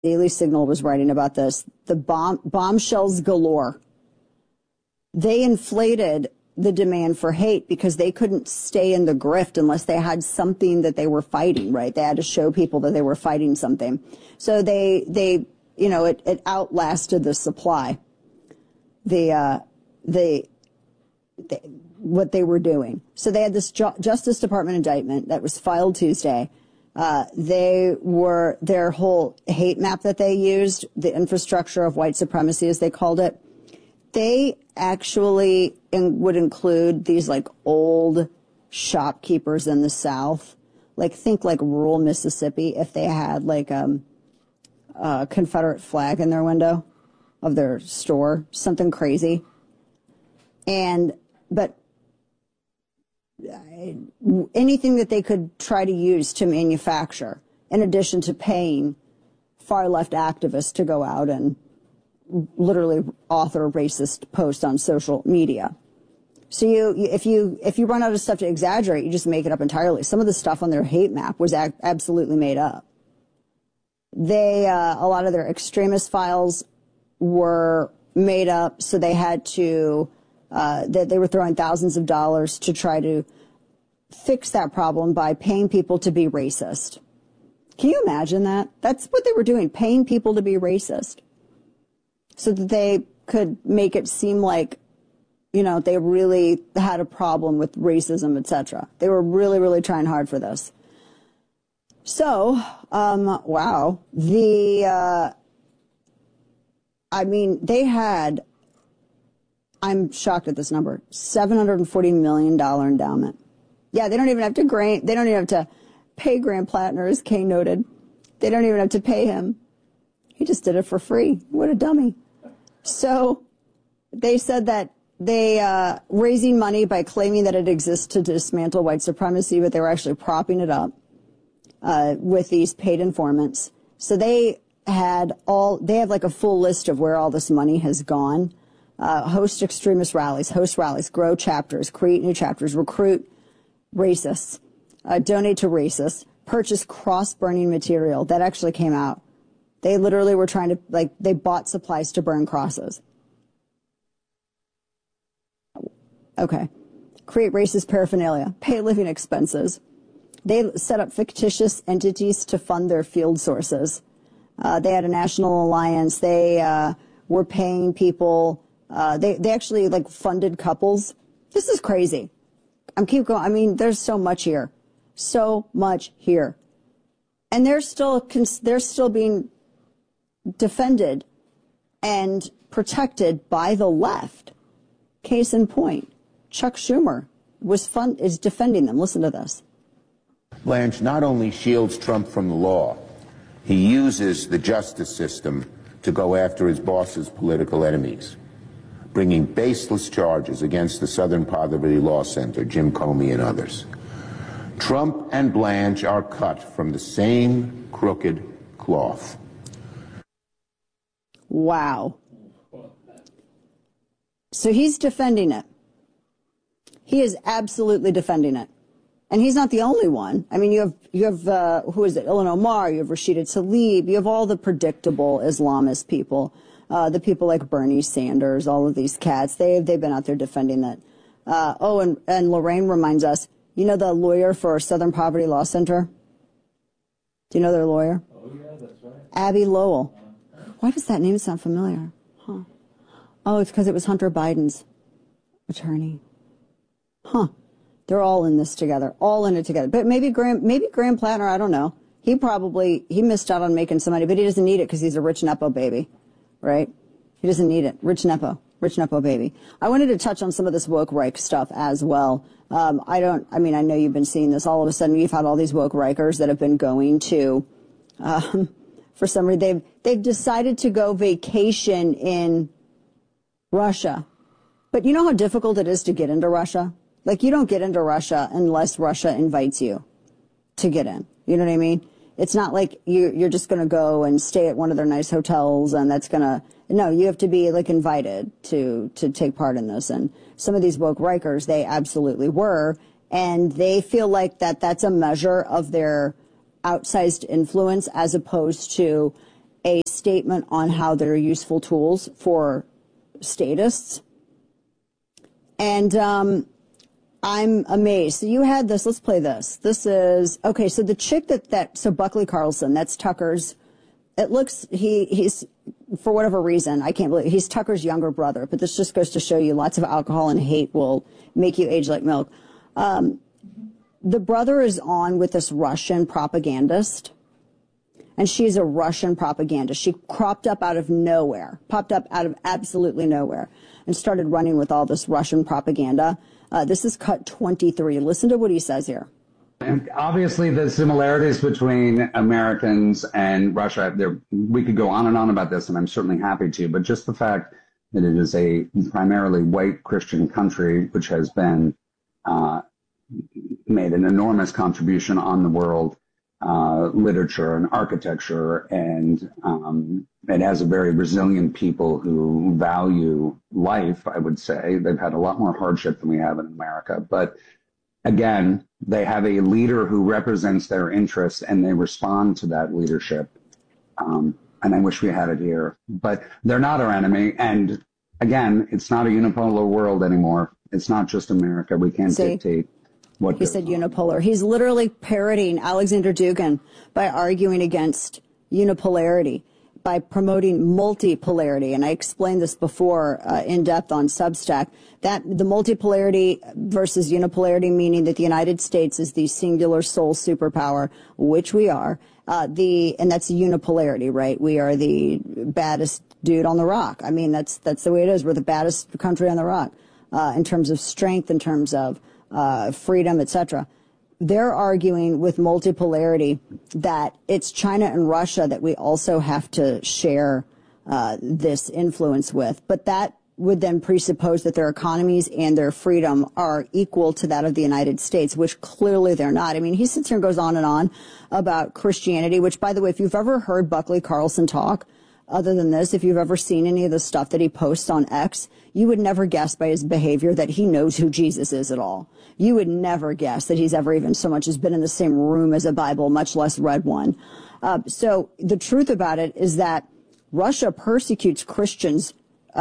Daily Signal was writing about this. The bombshells galore. They inflated the demand for hate because they couldn't stay in the grift unless they had something that they were fighting, right? They had to show people that they were fighting something. So it outlasted the supply. What they were doing. So they had this Justice Department indictment that was filed Tuesday. Their whole hate map that they used, the infrastructure of white supremacy, as they called it, they actually would include these like old shopkeepers in the South, like think like rural Mississippi, if they had like a Confederate flag in their window of their store, something crazy. But anything that they could try to use to manufacture, in addition to paying far left activists to go out and literally author racist posts on social media. So if you run out of stuff to exaggerate, you just make it up entirely. Some of the stuff on their hate map was absolutely made up. A lot of their extremist files were made up, so they had to that they were throwing thousands of dollars to try to fix that problem by paying people to be racist. Can you imagine that? That's what they were doing, paying people to be racist, so that they could make it seem like, they really had a problem with racism, etc. They were really, really trying hard for this. So, wow. They had, I'm shocked at this number, $740 million endowment. Yeah, they don't even have to pay Graham Plattner, as Kay noted. They don't even have to pay him. He just did it for free. What a dummy. So they said that they raising money by claiming that it exists to dismantle white supremacy, but they were actually propping it up with these paid informants. So they have like a full list of where all this money has gone. Host extremist rallies, host rallies, grow chapters, create new chapters, recruit racists, donate to racists, purchase cross-burning material. That actually came out. They literally were trying to, they bought supplies to burn crosses. Okay. Create racist paraphernalia, pay living expenses. They set up fictitious entities to fund their field sources. They had a national alliance. They were paying people. They actually funded couples. This is crazy. Keep going. I mean, there's so much here. So much here. And they're still being defended and protected by the left. Case in point, Chuck Schumer is defending them. Listen to this. Blanche not only shields Trump from the law, he uses the justice system to go after his boss's political enemies, bringing baseless charges against the Southern Poverty Law Center, Jim Comey and others. Trump and Blanche are cut from the same crooked cloth. Wow. So he's defending it. He is absolutely defending it. And he's not the only one. I mean, you have who is it? Ilhan Omar, you have Rashida Tlaib, you have all the predictable Islamist people, the people like Bernie Sanders, all of these cats. They've been out there defending that. And Lorraine reminds us, the lawyer for Southern Poverty Law Center? Do you know their lawyer? Oh, yeah, that's right. Abby Lowell. Why does that name sound familiar? Huh. Oh, it's because it was Hunter Biden's attorney. Huh. They're all in this together, all in it together. But maybe Graham Plattner, I don't know. He missed out on making some money, but he doesn't need it because he's a rich Nepo baby, right? He doesn't need it. Rich Nepo baby. I wanted to touch on some of this woke Reich stuff as well. I know you've been seeing this. All of a sudden, you've had all these woke Reichers that have been going to, for some reason, they've decided to go vacation in Russia. But you know how difficult it is to get into Russia? You don't get into Russia unless Russia invites you to get in. You know what I mean? It's not like you're just going to go and stay at one of their nice hotels and no, you have to be invited to take part in this. And some of these woke Reichers, they absolutely were. And they feel like that's a measure of their outsized influence as opposed to a statement on how they're useful tools for statists. And I'm amazed. So you had this. Let's play this. This is, okay, so the chick so Buckley Carlson, that's Tucker's, it looks, he's, for whatever reason, I can't believe, he's Tucker's younger brother, but this just goes to show you lots of alcohol and hate will make you age like milk. The brother is on with this Russian propagandist, and she's a Russian propagandist. She popped up out of absolutely nowhere, and started running with all this Russian propaganda. This is cut 23. Listen to what he says here. And obviously, the similarities between Americans and Russia, we could go on and on about this, and I'm certainly happy to, but just the fact that it is a primarily white Christian country, which has been made an enormous contribution on the world literature and architecture, and it has a very resilient people who value life, I would say. They've had a lot more hardship than we have in America. But again, they have a leader who represents their interests, and they respond to that leadership. And I wish we had it here. But they're not our enemy. And again, it's not a unipolar world anymore. It's not just America. We can't dictate. He said unipolar. He's literally parroting Alexander Dugin by arguing against unipolarity, by promoting multipolarity. And I explained this before in depth on Substack, that the multipolarity versus unipolarity, meaning that the United States is the singular sole superpower, which we are, and that's unipolarity, right? We are the baddest dude on the rock. I mean, that's the way it is. We're the baddest country on the rock in terms of strength, in terms of freedom, etc. They're arguing with multipolarity that it's China and Russia that we also have to share this influence with. But that would then presuppose that their economies and their freedom are equal to that of the United States, which clearly they're not. I mean, he sits here and goes on and on about Christianity, which, by the way, if you've ever heard Buckley Carlson talk, other than this, if you've ever seen any of the stuff that he posts on X, you would never guess by his behavior that he knows who Jesus is at all. You would never guess that he's ever even so much as been in the same room as a Bible, much less read one. So the truth about it is that Russia persecutes Christians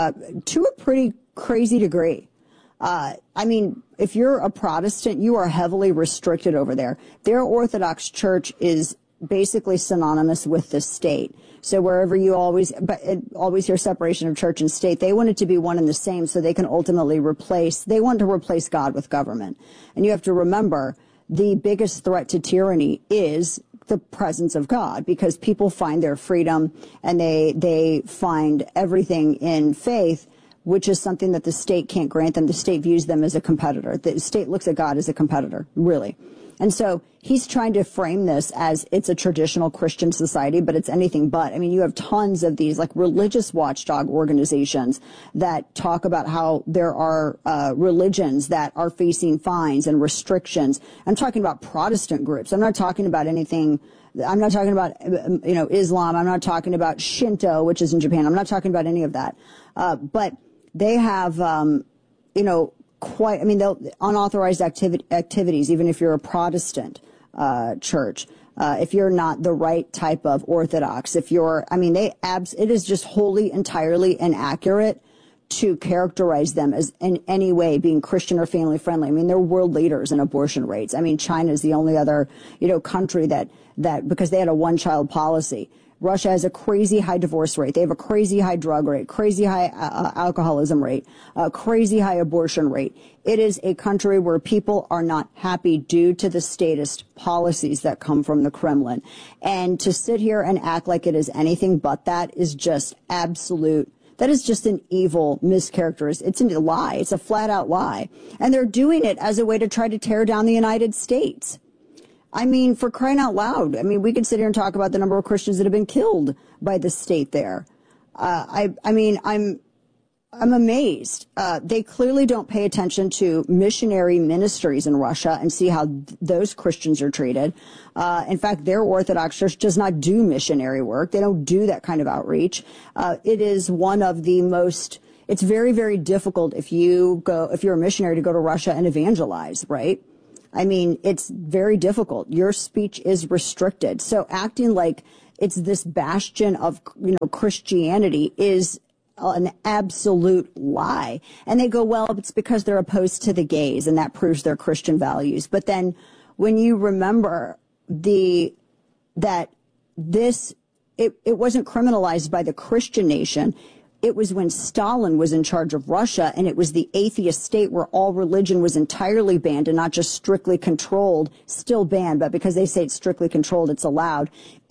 to a pretty crazy degree. I mean, if you're a Protestant, you are heavily restricted over there. Their Orthodox Church is basically synonymous with the state. So wherever you always hear separation of church and state, they want it to be one and the same so they can ultimately they want to replace God with government. And you have to remember, the biggest threat to tyranny is the presence of God, because people find their freedom and they find everything in faith, which is something that the state can't grant them. The state views them as a competitor. The state looks at God as a competitor, really. And so he's trying to frame this as it's a traditional Christian society, but it's anything but. I mean, you have tons of these like religious watchdog organizations that talk about how there are religions that are facing fines and restrictions. I'm talking about Protestant groups. I'm not talking about anything. I'm not talking about, Islam. I'm not talking about Shinto, which is in Japan. I'm not talking about any of that. But they have, unauthorized activities, even if you're a Protestant church, if you're not the right type of Orthodox, it is just wholly, entirely inaccurate to characterize them as in any way being Christian or family friendly. I mean, they're world leaders in abortion rates. I mean, China is the only other, country that because they had a one-child policy. Russia has a crazy high divorce rate. They have a crazy high drug rate, crazy high alcoholism rate, crazy high abortion rate. It is a country where people are not happy due to the statist policies that come from the Kremlin. And to sit here and act like it is anything but that is just absolute. That is just an evil mischaracterization. It's a lie. It's a flat out lie. And they're doing it as a way to try to tear down the United States. I mean, for crying out loud. I mean, we could sit here and talk about the number of Christians that have been killed by the state there. I'm amazed. They clearly don't pay attention to missionary ministries in Russia and see how those Christians are treated. In fact, their Orthodox Church does not do missionary work. They don't do that kind of outreach. It is one of the most, it's very, very difficult if you're a missionary to go to Russia and evangelize, right? I mean, it's very difficult. Your speech is restricted. So acting like it's this bastion of, Christianity is an absolute lie. And they go, well, it's because they're opposed to the gays, and that proves their Christian values. But then when you remember that it wasn't criminalized by the Christian nation. It was when Stalin was in charge of Russia, and it was the atheist state where all religion was entirely banned and not just strictly controlled, still banned, but because they say it's strictly controlled, it's allowed.